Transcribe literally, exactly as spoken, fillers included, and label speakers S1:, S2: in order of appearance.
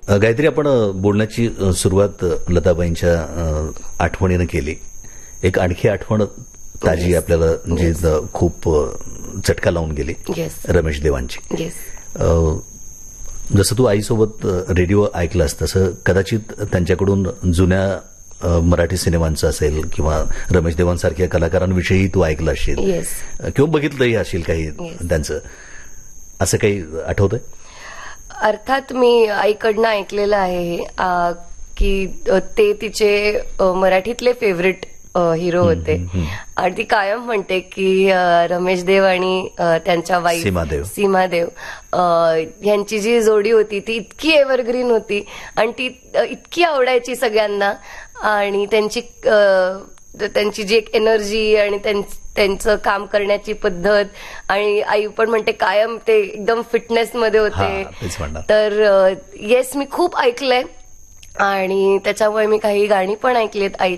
S1: गायत्री, आपण बोलण्याची सुरुवात लताबाईंच्या आठवणीनं केली. एक आणखी आठवण ताजी आपल्याला जी खूप चटका लावून गेली, रमेश देवांची. जसं तू आईसोबत रेडिओ ऐकलास तसं कदाचित त्यांच्याकडून जुन्या मराठी सिनेमांचं असेल किंवा रमेश देवांसारख्या कलाकारांविषयी तू ऐकलं असशील किंवा बघितलंही असेल काही त्यांचं. असं काही आठवतंय?
S2: अर्थात मी आईकडनं ऐकलेलं आहे की ते तिचे मराठीतले फेवरेट हिरो होते आणि ती कायम म्हणते की रमेश देव आणि त्यांच्या वाईफ
S1: सीमादेव
S2: सीमादेव यांची जी जोडी होती ती इतकी एव्हरग्रीन होती आणि ती इतकी आवडायची सगळ्यांना. आणि त्यांची त्यांची जी एक एनर्जी आणि त्यांचं काम करण्याची पद्धत, आणि आई पण म्हणते कायम ते एकदम फिटनेसमध्ये होते. तर येस, मी खूप ऐकलंय आणि त्याच्यामुळे मी काही गाणी पण ऐकलीत आई